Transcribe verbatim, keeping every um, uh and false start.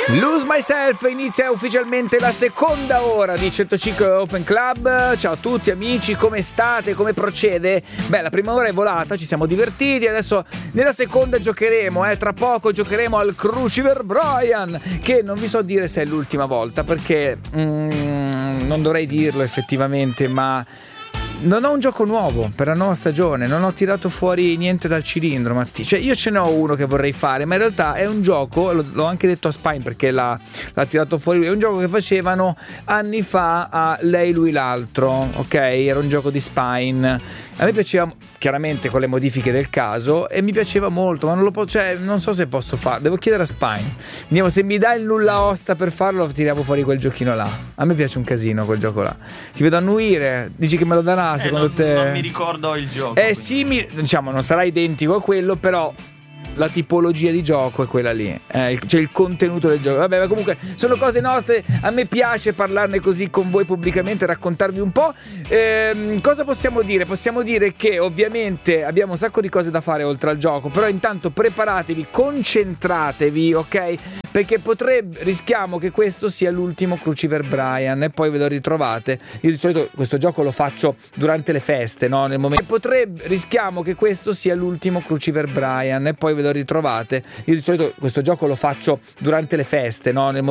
Lose Myself, inizia ufficialmente la seconda ora di centocinque Open Club. Ciao a tutti amici, come state? Come procede? Beh, la prima ora è volata, ci siamo divertiti. Adesso nella seconda giocheremo, eh, tra poco giocheremo al Cruciver Brian, che non vi so dire se è l'ultima volta, perché mm, non dovrei dirlo effettivamente, ma non ho un gioco nuovo per la nuova stagione, non ho tirato fuori niente dal cilindro, Matti. Cioè io ce ne ho uno che vorrei fare, ma in realtà è un gioco, l'ho anche detto a Spine perché l'ha, l'ha tirato fuori lui, è un gioco che facevano anni fa a Lei, Lui, L'Altro, ok? Era un gioco di Spine. A me piaceva, chiaramente con le modifiche del caso, e mi piaceva molto, ma non lo posso, cioè non so se posso farlo, devo chiedere a Spine. Andiamo, se mi dai il nulla osta per farlo, tiriamo fuori quel giochino là. A me piace un casino quel gioco là. Ti vedo annuire, dici che me lo darà, eh, secondo non, te? Non mi ricordo il gioco. È simile, diciamo, non sarà identico a quello, però la tipologia di gioco è quella lì, eh, il, cioè il contenuto del gioco. Vabbè, ma comunque sono cose nostre, a me piace parlarne così con voi pubblicamente, raccontarvi un po'. Ehm, cosa possiamo dire? Possiamo dire che ovviamente abbiamo un sacco di cose da fare oltre al gioco, però intanto preparatevi, concentratevi, ok? Perché potrebbe, rischiamo che questo sia l'ultimo Cruciver Brian e poi ve lo ritrovate. Io di solito questo gioco lo faccio durante le feste, no? Nel momento potrebbe, rischiamo che questo sia l'ultimo Cruciver Brian e poi ve lo ritrovate. Io di solito questo gioco lo faccio durante le feste, no? Nel momento